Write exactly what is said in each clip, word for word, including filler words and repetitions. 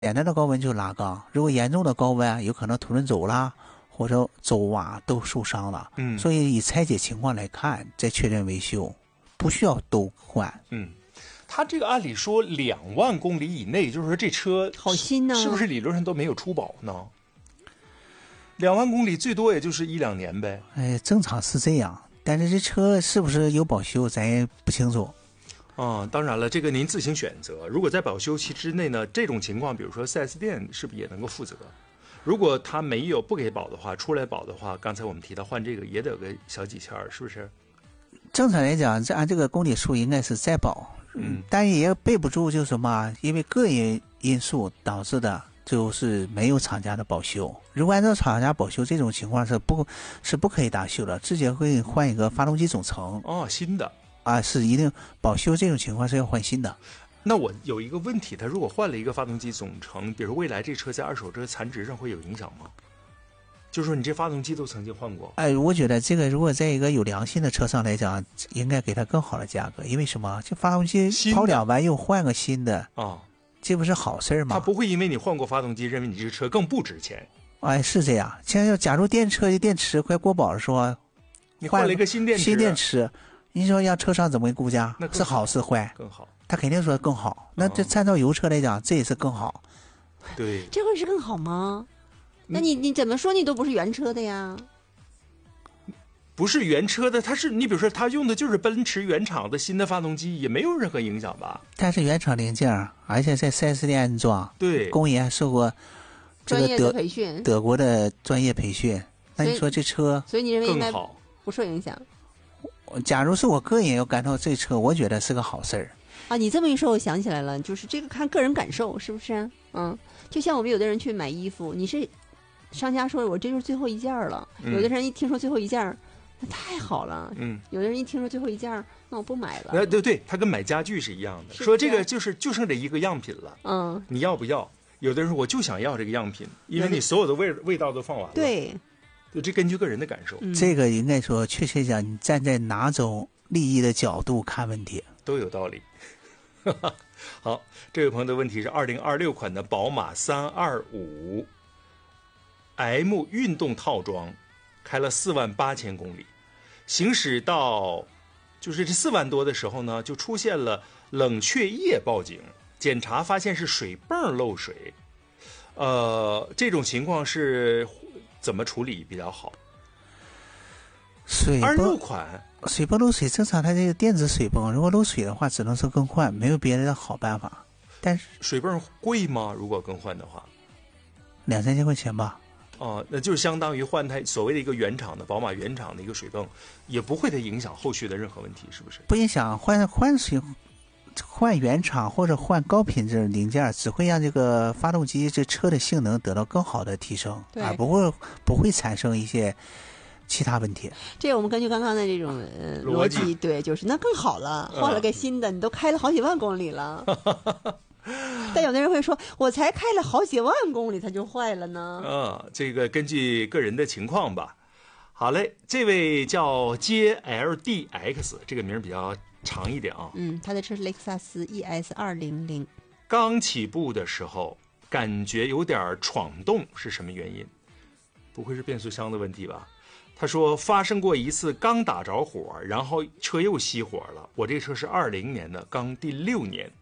简单的高温就拉缸，如果严重的高温，有可能凸轮轴啦或者轴啊都受伤了。 嗯， 所以以拆解情况来看，再确认维修，不需要都换。 嗯，他这个按理说两万公里以内，就是说这车好新呢、啊， 是不是理论上都没有出保呢？两万公里最多也就是一两年呗。 哎，正常是这样，但是这车是不是有保修，咱也不清楚。 啊、嗯，当然了，这个您自行选择。如果在保修期之内呢，这种情况，比如说 四 S 店是不是也能够负责？如果他没有不给保的话，出来保的话，刚才我们提到换这个也得有个小几千，是不是？ 正常来讲，按这个公里数应该是再保， 嗯， 但也备不住就是什么，因为个人因素导致的，就是没有厂家的保修。如果按照厂家保修，这种情况是不是不可以打修的，直接会换一个发动机总成。 哦，新的。 啊，是一定保修，这种情况是要换新的。 那我有一个问题，他如果换了一个发动机总成，比如未来这车在二手车残值上会有影响吗？就是说你这发动机都曾经换过。 哎，我觉得这个如果在一个有良心的车上来讲，应该给他更好的价格，因为什么？这发动机跑两万又换个新的啊， 这不是好事吗？ 他不会因为你换过发动机，认为你这个车更不值钱。 哎，是这样。现在假如电车的电池快过保的时候， 你换了一个新电池， 新电池。你说让车商怎么估价？是好是坏？ 更好， 他肯定说更好。那这参照油车来讲，这也是更好。 对， 这会是更好吗？那你你怎么说你都不是原车的呀？ 不是原车的，它是你比如说他用的就是奔驰原厂的新的发动机，也没有任何影响吧？ 但是原厂零件，而且在 四 S 店安装， 对， 工研受过这个德培训， 德国的专业培训。那你说这车， 所以你认为应该更好， 不受影响？ 假如是我个人要感到这车，我觉得是个好事儿啊！你这么一说，我想起来了，就是这个看个人感受，是不是？嗯，就像我们有的人去买衣服，你是商家说我这就是最后一件了， 嗯、 有的人一听说最后一件，那太好了， 嗯， 有的人一听说最后一件，那我不买了。 呃，对对，他跟买家具是一样的，说这个就是就剩这一个样品了， 嗯， 你要不要？有的人说我就想要这个样品，因为你所有的味味道都放完了， 对。 对，这根据个人的感受， 嗯、这个应该说，确切讲，你站在哪种利益的角度看问题， 都有道理。好，这位朋友的问题是：二零二六款的宝马三二五 M 运动套装，开了四万八千公里，行驶到就是这四万多的时候呢，就出现了冷却液报警，检查发现是水泵漏水。呃，这种情况是怎么处理比较好？ 水二六款水泵漏水正常，它这个电子水泵如果漏水的话，只能是更换，没有别的好办法。但是水泵贵吗？如果更换的话， 两三千块钱吧。 哦，那就是相当于换它所谓的一个原厂的宝马原厂的一个水泵，也不会的影响后续的任何问题，是不是？ 不影响，换换水。换原厂或者换高品质零件，只会让这个发动机这车的性能得到更好的提升，而不会不会产生一些其他问题。 这我们根据刚刚的这种、呃、逻辑，对，就是那更好了，换了个新的，嗯、你都开了好几万公里了。但有的人会说，我才开了好几万公里，它就坏了呢。 嗯，这个根据个人的情况吧。好嘞，这位叫 J L D X， 这个名比较长一点啊。 嗯，他的车是雷克萨斯 E S 二零零。 刚起步的时候感觉有点闯动，是什么原因？不会是变速箱的问题吧？他说发生过一次刚打着火，然后车又熄火了。我这车是二零年的，刚第六年。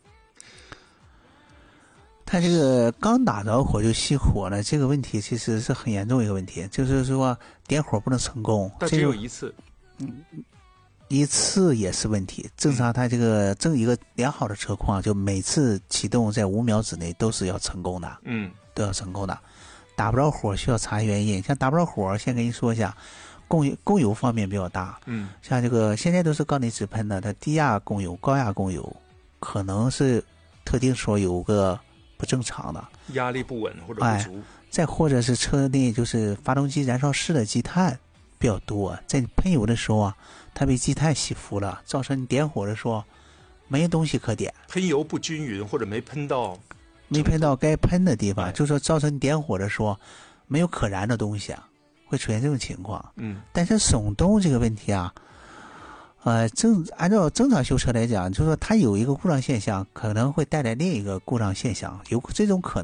他这个刚打着火就熄火了，这个问题其实是很严重一个问题，就是说点火不能成功， 但只有一次， 嗯，一次也是问题。正常，它这个正一个良好的车况，就每次启动在五秒之内都是要成功的， 嗯， 都要成功的。打不着火需要查原因，像打不着火，先跟你说一下，供油供油方面比较大， 嗯， 像这个现在都是高内直喷的，它低压供油、高压供油，可能是特定时候有个不正常的压力不稳或者不足、 哎，再或者是车内就是发动机燃烧室的积碳比较多，在你喷油的时候啊，它被积碳吸附了，造成你点火的时候没东西可点， 喷油不均匀或者没喷到没喷到该喷的地方，哎、就是说造成你点火的时候没有可燃的东西啊，会出现这种情况。 嗯， 但是手动这个问题啊， 呃，正按照正常修车来讲，就是说它有一个故障现象，可能会带来另一个故障现象，有这种可能。